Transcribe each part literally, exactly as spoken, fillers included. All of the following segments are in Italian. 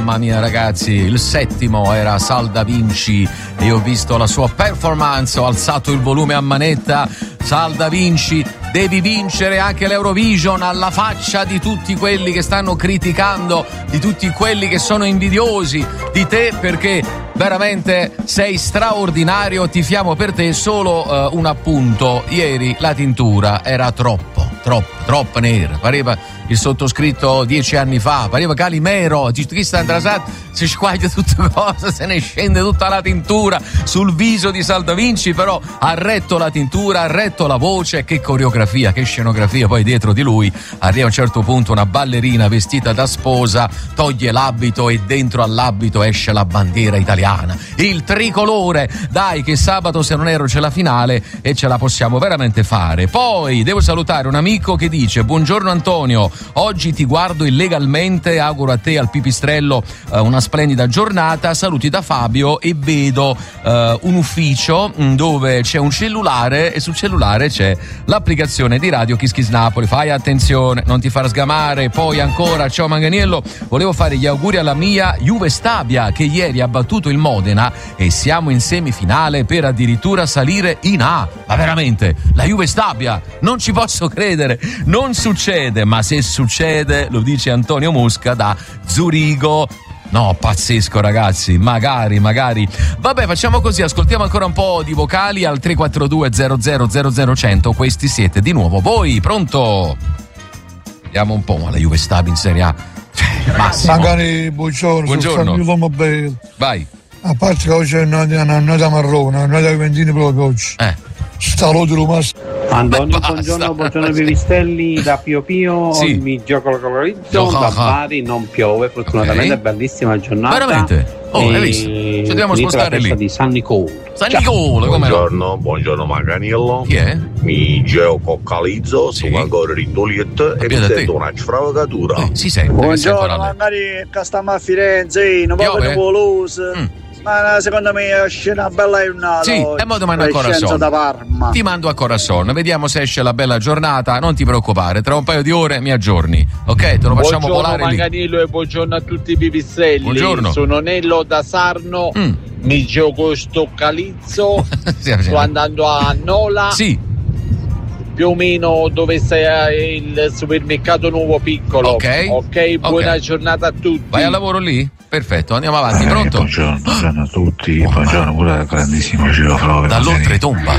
mamma mia ragazzi, il settimo era Sal Da Vinci e io ho visto la sua performance, ho alzato il volume a manetta. Sal Da Vinci, devi vincere anche l'Eurovision, alla faccia di tutti quelli che stanno criticando, di tutti quelli che sono invidiosi di te, perché veramente sei straordinario, tifiamo per te. Solo uh, un appunto, ieri la tintura era troppo, troppo, troppo nera, pareva il sottoscritto dieci anni fa, pareva Calimero, Tristan Drasat, si squaglia tutte cose, se ne scende tutta la tintura sul viso di Sal Da Vinci, però ha retto la tintura, ha retto la voce, che coreografia, che scenografia. Poi dietro di lui arriva a un certo punto una ballerina vestita da sposa, toglie l'abito e dentro all'abito esce la bandiera italiana, il tricolore. Dai che sabato, se non ero, c'è la finale e ce la possiamo veramente fare. Poi devo salutare un amico che dice: buongiorno Antonio, oggi ti guardo illegalmente, auguro a te e al pipistrello uh, una splendida giornata, saluti da Fabio, e vedo uh, un ufficio dove c'è un cellulare e sul cellulare c'è l'applicazione di Radio Kiss Kiss Napoli, fai attenzione, non ti far sgamare. Poi ancora, ciao Manganiello, volevo fare gli auguri alla mia Juve Stabia che ieri ha battuto il Modena e siamo in semifinale per addirittura salire in A. Ma veramente, la Juve Stabia, non ci posso credere, non succede, ma se succede, lo dice Antonio Musca da Zurigo. No, pazzesco ragazzi, magari, magari. Vabbè, facciamo così, ascoltiamo ancora un po' di vocali al tre quattro due zero zero zero zero cento. Questi siete di nuovo voi, pronto? Vediamo un po', ma la Juve Stabia in Serie A. Massimo. Magari buongiorno, buongiorno. Sono bello. Vai. A parte che oggi è una nota marrone, una nota Juventini proprio oggi. Eh. Saluto Roma. Antonio, buongiorno, buongiorno Pipistelli da Pio Pio, sì. Mi gioco la colorizzo, da Bari non piove, fortunatamente, okay. Bellissima giornata. Veramente? Oh, hai visto? Ci dobbiamo spostare lì. Di San Nicolo. San Nicolo, come buongiorno, no? Buongiorno Manganiello. Chi è? Mi geococalizzo, sì. Sono ancora Rindoliet e mi sento una sfravacatura. Eh, si sente. Buongiorno, magari che stiamo a Firenze, non proprio Toulouse. Mm. Ma secondo me esce una bella giornata. Sì, e mo domani a Corazon. Da Parma. Ti mando a Corazon, vediamo se esce la bella giornata. Non ti preoccupare, tra un paio di ore mi aggiorni. Ok, te lo facciamo buongiorno, volare Manganello, lì. E buongiorno a tutti i pipistrelli. Buongiorno. Sono Nello da Sarno. Mm. Mi gioco sto calizzo. Sì, sì. Sto andando a Nola. Sì. Più o meno dove sei il supermercato nuovo piccolo. Ok. Ok, buona okay. giornata a tutti. Vai al lavoro lì? Perfetto, andiamo avanti, eh, pronto? Buongiorno, buongiorno a tutti, oh, buongiorno pure al grandissimo Giro Flove. Dall'oltretomba.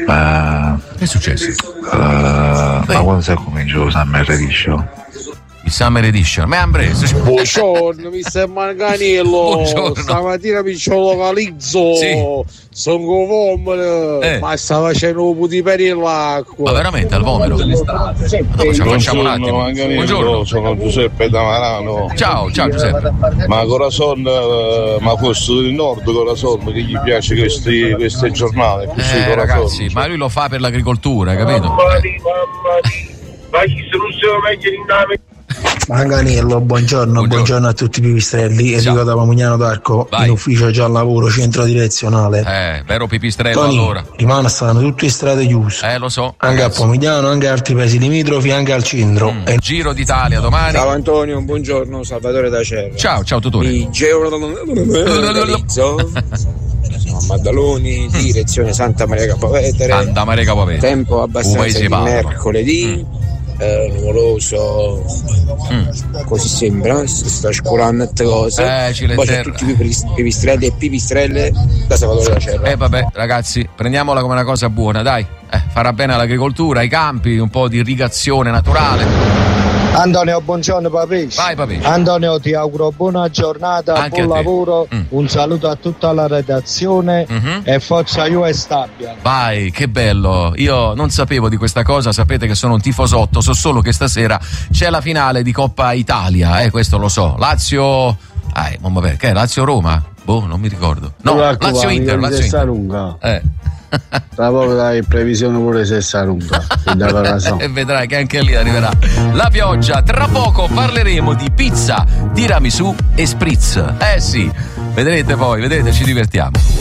Uh, che è successo? Uh, ma quando si comincia il Summer Edition? Il Summer Edition, ma Ambrese. Buongiorno, mister Manganiello. Stamattina mi ci localizzo. Sì. Sono con vomito, eh. ma sta facendo un po' di per l'acqua. Ma veramente al vomito? No, ce la facciamo un attimo. Manganiello. Buongiorno. Sono Giuseppe da Marano. Ciao, ciao Giuseppe. Ma Corazon, ma forse del nord Corazon, che gli piace questi, queste giornate. Eh, ragazzi, ma lui lo fa per l'agricoltura, capito? Mamma di, mamma di. Ma chi se non se lo meglio in nave. Manganiello, buongiorno, buongiorno, buongiorno a tutti i pipistrelli. Enrico da Pamugnano d'Arco. Vai. In ufficio già al lavoro, centro direzionale. Eh, vero pipistrello. Tony, allora. Rimane stanno tutte le strade chiuse. Eh, lo so. Anche ragazzi. A Pomigliano, anche a altri paesi limitrofi, anche al centro. Mm, e... Giro d'Italia domani. Ciao Antonio, buongiorno, Salvatore da Cerra. Ciao, ciao tutore. I Geo Siamo a Maddaloni, direzione Santa Maria Capovetere. Santa Maria Capovetere. Tempo abbastanza di mercoledì. Mm. Eh, nuvoloso, mm. così sembra, si sta scurando altre cose. Eh, ci le poi c'è tutti i pipistrelli e pipistrelle da Salvatore da Cerra. Eh vabbè ragazzi, prendiamola come una cosa buona, dai, eh, farà bene all'agricoltura, ai campi, un po' di irrigazione naturale. Antonio, buongiorno Papesci. Vai Papesci. Antonio, ti auguro buona giornata, anche buon lavoro, mm. un saluto a tutta la redazione mm-hmm. e forza Juve Stabia. Vai, che bello, io non sapevo di questa cosa, sapete che sono un tifosotto, so solo che stasera c'è la finale di Coppa Italia, eh, questo lo so, Lazio, ah, mamma mia, che è Lazio-Roma? Boh, non mi ricordo. No, Lazio-Inter, Lazio-Inter. Lunga. Eh. Tra poco dai previsione pure se sarà lunga e vedrai che anche lì arriverà la pioggia. Tra poco parleremo di pizza, tiramisù e spritz. Eh sì, vedrete poi, vedrete, ci divertiamo.